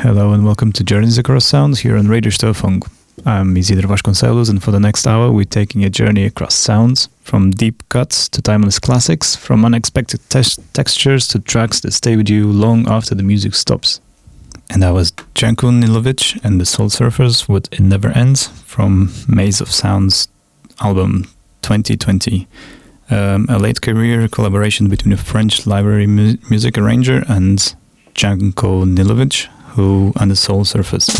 Hello and welcome to Journeys Across Sounds here on Radio Störfunk. I'm Isidro Vasconcelos, and for the next hour we're taking a journey across sounds, from deep cuts to timeless classics, from unexpected textures to tracks that stay with you long after the music stops. And that was Janko Nilovic and the Soul Surfers with It Never Ends from Maze of Sounds album 2020. A late career collaboration between a French library music arranger and Janko Nilovic, and the Soul Surfers.